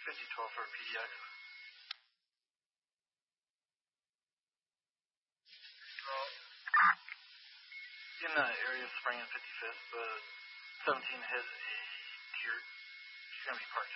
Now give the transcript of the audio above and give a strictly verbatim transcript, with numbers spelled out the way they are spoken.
fifty twelve for P D X. Well, in the area of Spring and fifty-fifth, the seventeen hit a deer. She's going to be parked